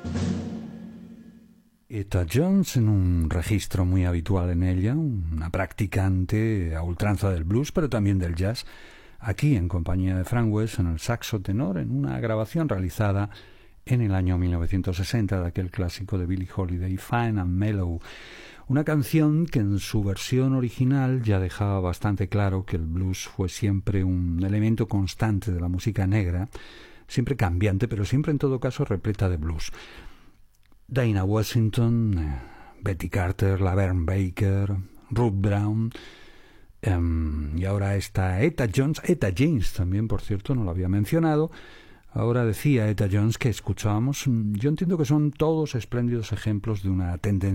Etta Jones, en un registro muy habitual en ella, una practicante a ultranza del blues, pero también del jazz, aquí en compañía de Frank West en el saxo tenor, en una grabación realizada en el año 1960 de aquel clásico de Billie Holiday, Fine and Mellow, una canción que en su versión original ya dejaba bastante claro que el blues fue siempre un elemento constante de la música negra, siempre cambiante, pero siempre en todo caso repleta de blues. Dinah Washington, Betty Carter, Laverne Baker, Ruth Brown, y ahora está Etta Jones, Etta James también, por cierto, no lo había mencionado. Ahora decía Etta Jones que escuchábamos, yo entiendo que son todos espléndidos ejemplos de una tendencia